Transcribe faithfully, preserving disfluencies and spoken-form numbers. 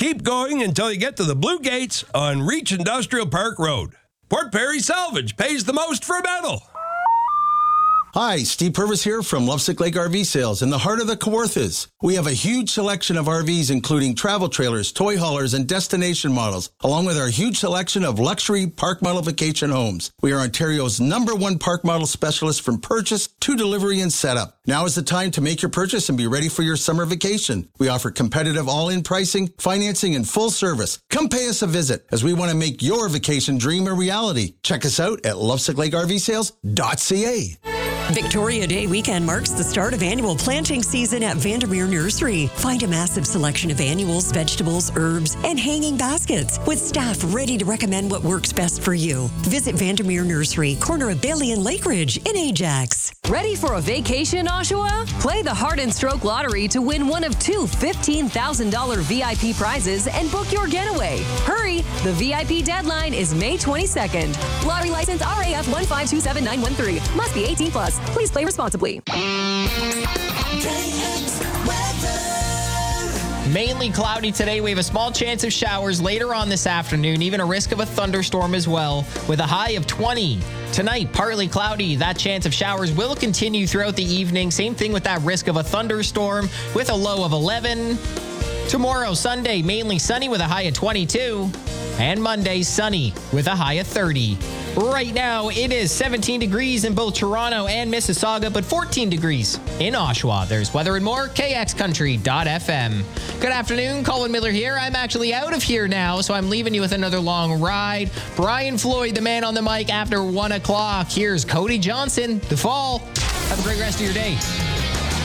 Keep going until you get to the Blue Gates on Reach Industrial Park Road. Port Perry Salvage pays the most for metal. Hi, Steve Purvis here from Lovesick Lake R V Sales in the heart of the Kawarthas. We have a huge selection of R Vs, including travel trailers, toy haulers, and destination models, along with our huge selection of luxury park model vacation homes. We are Ontario's number one park model specialist from purchase to delivery and setup. Now is the time to make your purchase and be ready for your summer vacation. We offer competitive all-in pricing, financing, and full service. Come pay us a visit as we want to make your vacation dream a reality. Check us out at lovesick lake r v sales dot c a. Victoria Day weekend marks the start of annual planting season at Vandermeer Nursery. Find a massive selection of annuals, vegetables, herbs, and hanging baskets with staff ready to recommend what works best for you. Visit Vandermeer Nursery, corner of Bailey and Lake Ridge in Ajax. Ready for a vacation, Oshawa? Play the Heart and Stroke Lottery to win one of two fifteen thousand dollars V I P prizes and book your getaway. Hurry! The V I P deadline is May twenty-second. Lottery license R A F one five two seven nine one three. Must be eighteen plus. Please play responsibly. Mainly cloudy today. We have a small chance of showers later on this afternoon, even a risk of a thunderstorm as well, with a high of twenty. Tonight, partly cloudy. That chance of showers will continue throughout the evening. Same thing with that risk of a thunderstorm with a low of eleven. Tomorrow, Sunday, mainly sunny with a high of twenty-two. And Monday, sunny with a high of thirty. Right now, it is seventeen degrees in both Toronto and Mississauga, but fourteen degrees in Oshawa. There's weather and more, k x country dot f m. Good afternoon, Colin Miller here. I'm actually out of here now, so I'm leaving you with another long ride. Brian Floyd, the man on the mic after one o'clock. Here's Cody Johnson, The Fall. Have a great rest of your day.